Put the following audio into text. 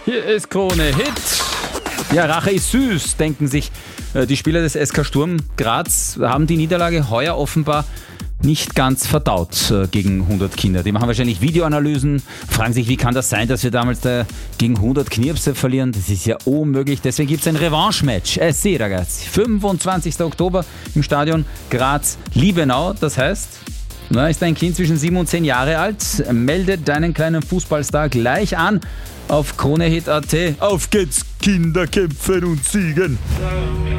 Hier ist Krone Hit. Ja, Rache ist süß, denken sich die Spieler des SK Sturm Graz, haben die Niederlage heuer offenbar nicht ganz verdaut gegen 100 Kinder. Die machen wahrscheinlich Videoanalysen, fragen sich, wie kann das sein, dass wir damals da gegen 100 Knirpse verlieren? Das ist ja unmöglich. Deswegen gibt es ein Revanche-Match. Sì, ragazzi. 25. Oktober im Stadion Graz-Liebenau. Das heißt, ist dein Kind zwischen 7 und 10 Jahre alt, melde deinen kleinen Fußballstar gleich an auf KroneHit.at. Auf geht's, Kinder kämpfen und siegen!